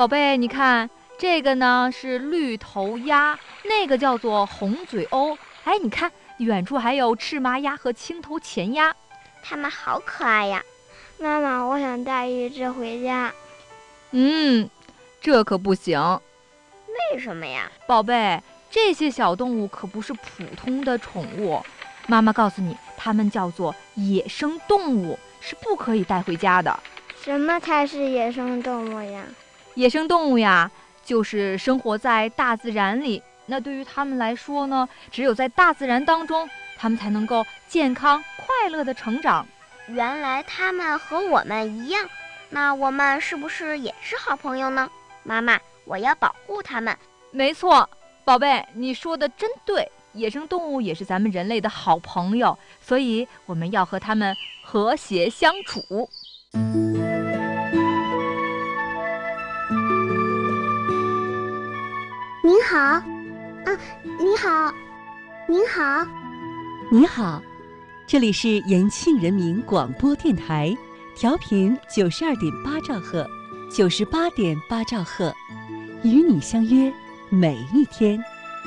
宝贝，你看这个呢是绿头鸭，那个叫做红嘴鸥。哎，你看远处还有赤麻鸭和青头前鸭， 它们好可爱呀！ 妈妈，我想带一只回家。 这可不行。 为什么呀？ 宝贝，这些小动物可不是普通的宠物，妈妈告诉你，它们叫做野生动物，是不可以带回家的。 什么才是野生动物呀？ 野生动物呀，就是生活在大自然里。那对于它们来说呢，只有在大自然当中，它们才能够健康快乐的成长。 原来它们和我们一样，那我们是不是也是好朋友呢？妈妈，我要保护它们。 没错，宝贝，你说的真对，野生动物也是咱们人类的好朋友，所以我们要和它们和谐相处。 您好，你好，您好， 你好，这里是延庆人民广播电台，调频92.8兆赫，98.8兆赫，与你相约每一天。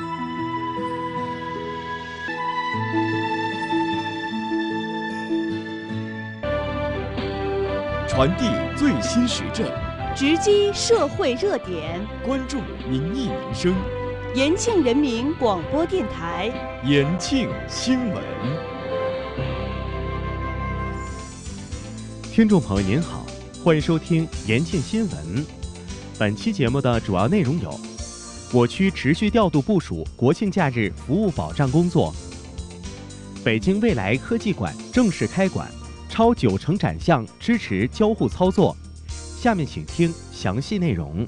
传递最新时政， 直击社会热点， 关注民意民生。 延庆人民广播电台， 延庆新闻。听众朋友您好，欢迎收听延庆新闻。本期节目的主要内容有：我区持续调度部署国庆假日服务保障工作；北京未来科技馆正式开馆，超90%展项支持交互操作。下面请听详细内容。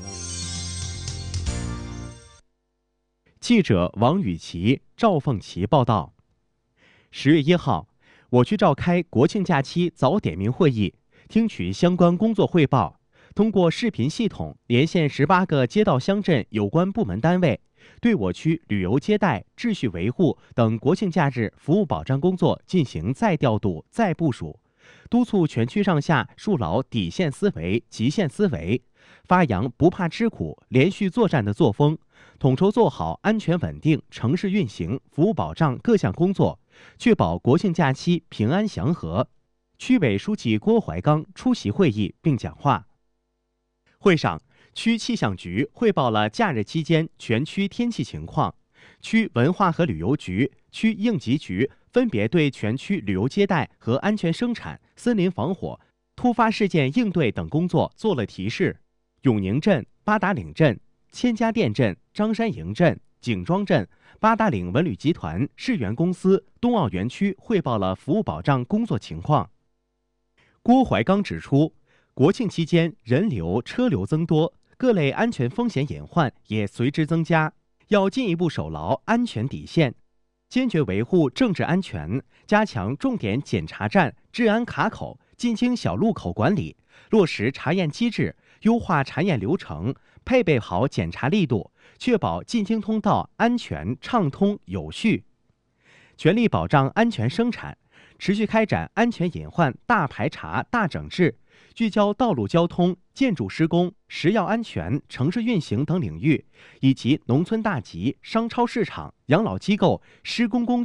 记者王雨琦、赵凤琪报道。10月1号，我区召开国庆假期早点名会议，听取相关工作汇报，通过视频系统连线18个街道乡镇有关部门单位，对我区旅游接待、秩序维护等国庆假日服务保障工作进行再调度、再部署，督促全区上下树牢底线思维、极限思维，发扬不怕吃苦、连续作战的作风，统筹做好安全稳定城市运行、服务保障各项工作，确保国庆假期平安祥和。区委书记郭怀刚出席会议并讲话。会上，区气象局汇报了假日期间全区天气情况，区文化和旅游局、区应急局分别对全区旅游接待和安全生产、森林防火、突发事件应对等工作做了提示。永宁镇、八达岭镇、千家店镇、张山营镇、景庄镇、八达岭文旅集团、世源公司、冬奥园区汇报了服务保障工作情况。郭怀刚指出，国庆期间人流车流增多，各类安全风险隐患也随之增加，要进一步守牢安全底线，坚决维护政治安全，加强重点检查站、治安卡口、进京小路口管理，落实查验机制，优化查验流程，配备好检查力度，确保进京通道安全畅通有序。全力保障安全生产，持续开展安全隐患大排查、大整治，聚焦道路交通、建筑施工、食药安全、城市运行等领域，以及农村大集、商超市场、养老机构、施工工